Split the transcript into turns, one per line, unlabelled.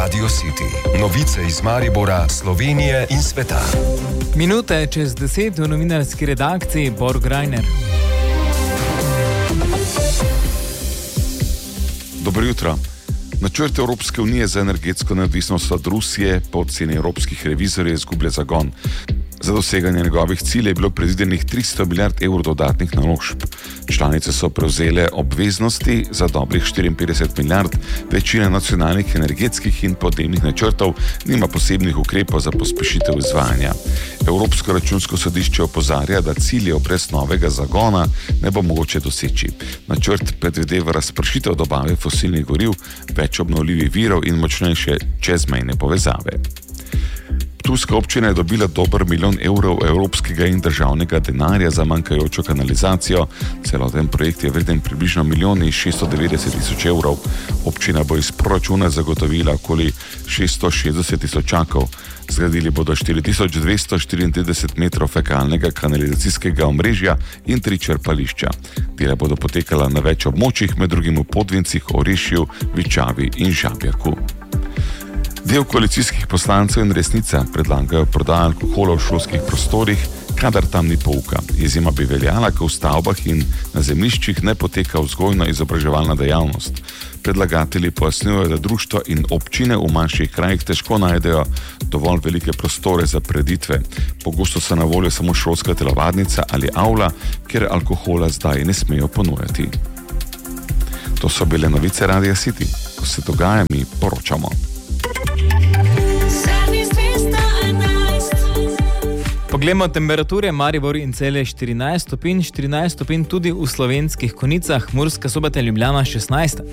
Radio City. Novice iz Maribora, Slovenije in sveta.
Minute čez 10 v novinarski redakciji Borg Greiner.
Dobro jutro. Načrt Evropske unije za energetsko neodvisnost od Rusije po oceni evropskih revizorjev izgublja zagon. Za doseganje njegovih ciljev je bilo predvidenih 300 milijard evrov dodatnih naložb. Članice so prevzele obveznosti za dobrih 54 milijard, večina nacionalnih energetskih in podnebnih načrtov nima posebnih ukrepov za pospešitev izvajanja. Evropsko računsko sodišče opozarja, da ciljev brez novega zagona ne bo mogoče doseči. Načrt predvideva razpršitev dobave fosilnih goriv, več obnovljivih virov in močnejše čezmejne povezave. Ptujska občina je dobila dober 1 milijon evrov evropskega in državnega denarja za manjkajočo kanalizacijo. Celoten projekt je vreden približno 1.690.000 evrov. Občina bo iz proračuna zagotovila okoli 660 tisočakov. Zgradili bodo 4234 metrov fekalnega kanalizacijskega omrežja in 3 črpališča. Dela bodo potekala na več območjih, med drugim v Podvincih, Orešju, Vičavi in Žabjaku. Del koalicijskih poslancev in Resnica predlagajo prodajo alkohola v šolskih prostorih, kadar tam ni pouka. Izjema bi veljala, ko v stavbah in na zemljiščih ne poteka vzgojno-izobraževalna dejavnost. Predlagatelji pojasnjujejo, da društva in občine v manjših krajih težko najdejo dovolj velike prostore za prireditve. Pogosto so na voljo samo šolska telovadnica ali avla, kjer alkohola zdaj ne smejo ponujati. To so bile novice Radia City. Ko se dogaja, mi poročamo.
Poglejmo temperature. Maribor in Celje 14 stopinj tudi v Slovenskih Konjicah, Murska Sobota in Ljubljana 16.